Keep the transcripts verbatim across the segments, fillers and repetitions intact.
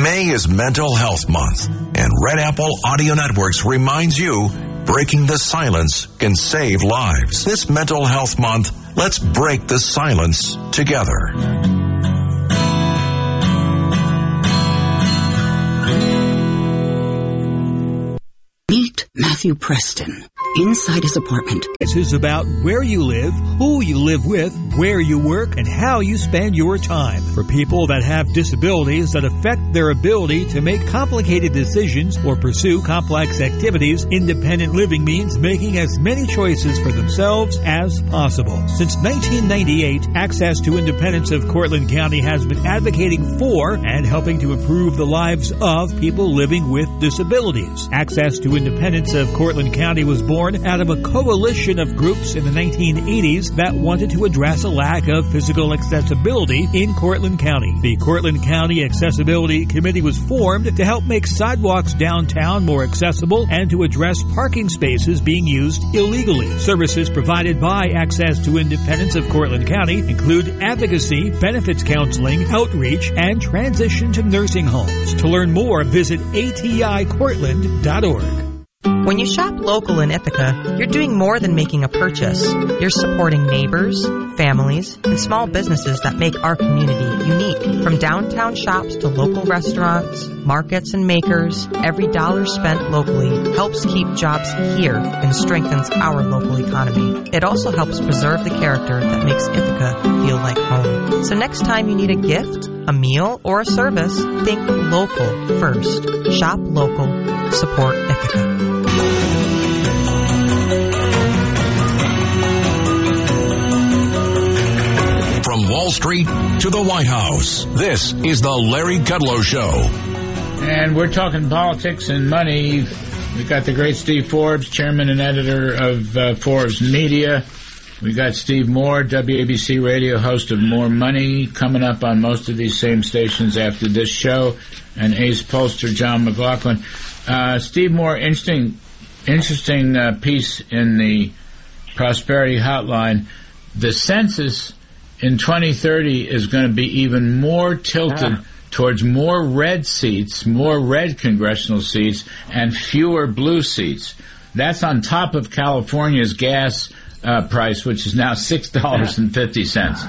May is Mental Health Month, and Red Apple Audio Networks reminds you, breaking the silence can save lives. This Mental Health Month, let's break the silence together. Meet Matthew Preston. Inside his apartment. This is about where you live, who you live with, where you work, and how you spend your time. For people that have disabilities that affect their ability to make complicated decisions or pursue complex activities, independent living means making as many choices for themselves as possible. Since nineteen ninety-eight, Access to Independence of Cortland County has been advocating for and helping to improve the lives of people living with disabilities. Access to Independence of Cortland County was born out of a coalition of groups in the nineteen eighties that wanted to address a lack of physical accessibility in Cortland County. The Cortland County Accessibility Committee was formed to help make sidewalks downtown more accessible and to address parking spaces being used illegally. Services provided by Access to Independence of Cortland County include advocacy, benefits counseling, outreach, and transition to nursing homes. To learn more, visit A T I Cortland dot org. When you shop local in Ithaca, you're doing more than making a purchase. You're supporting neighbors, families, and small businesses that make our community unique. From downtown shops to local restaurants, markets, and makers, every dollar spent locally helps keep jobs here and strengthens our local economy. It also helps preserve the character that makes Ithaca feel like home. So next time you need a gift, a meal, or a service, think local first. Shop local. Support Ithaca. From Wall Street to the White House, this is the Larry Kudlow Show. And we're talking politics and money. We've got the great Steve Forbes, chairman and editor of uh, Forbes Media. We got Steve Moore, W A B C radio host of More Money, coming up on most of these same stations after this show, and ace pollster John McLaughlin. Uh, Steve Moore, interesting, interesting uh, piece in the Prosperity Hotline. The census in twenty thirty is going to be even more tilted ah. towards more red seats, more red congressional seats, and fewer blue seats. That's on top of California's gas uh, price, which is now six dollars and fifty cents.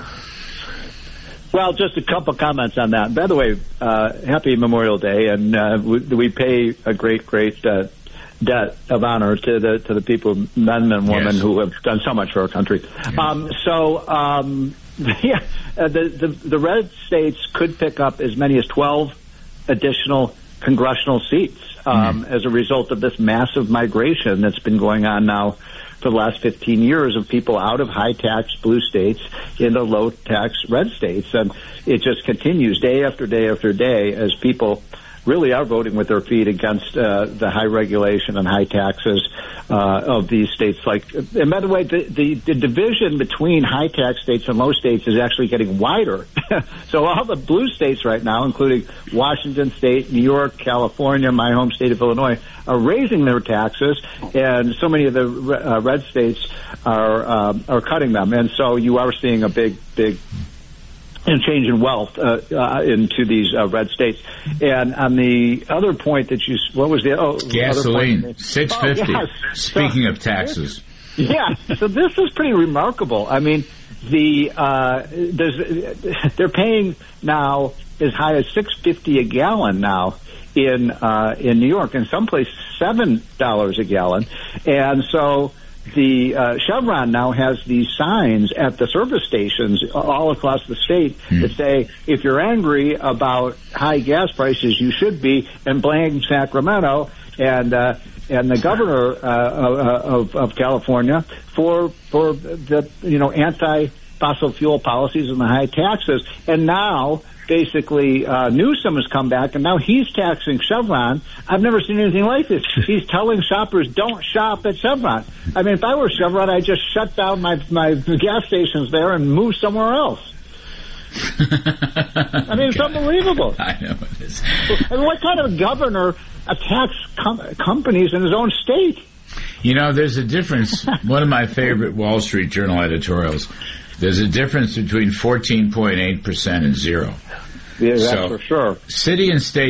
Well, just a couple comments on that. By the way, uh, happy Memorial Day, and uh, we, we pay a great, great uh, debt of honor to the to the people, men and women, yes, who have done so much for our country. Yes. Um, so, um, yeah, uh, the, the the red states could pick up as many as twelve additional congressional seats um, mm-hmm. as a result of this massive migration that's been going on now for the last fifteen years of people out of high-tax blue states into low-tax red states. And it just continues day after day after day as people really are voting with their feet against uh, the high regulation and high taxes uh, of these states. Like, and by the way, the, the, the division between high-tax states and low states is actually getting wider. So all the blue states right now, including Washington State, New York, California, my home state of Illinois, are raising their taxes, and so many of the uh, red states are uh, are cutting them. And so you are seeing a big, big and change in wealth uh, uh, into these uh, red states. And on the other point that you, what was the oh, gasoline six fifty? Oh, yes. Speaking so, of taxes, yeah. So this is pretty remarkable. I mean, the uh, there's, they're paying now as high as six fifty a gallon now in uh, in New York, and someplace seven dollars a gallon, and so. The uh, Chevron now has these signs at the service stations all across the state mm. that say, if you're angry about high gas prices, you should be, and blame Sacramento and uh, and the governor uh, of, of California for for the you know anti-fossil fuel policies and the high taxes. And now, basically, uh, Newsom has come back, and now he's taxing Chevron. I've never seen anything like this. He's telling shoppers, don't shop at Chevron. I mean, if I were Chevron, I'd just shut down my, my gas stations there and move somewhere else. I mean, it's God. Unbelievable. I know it is. I mean, what kind of governor attacks com- companies in his own state? You know, there's a difference. One of my favorite Wall Street Journal editorials, there's a difference between fourteen point eight percent and zero. Yeah, that's so, for sure. City and state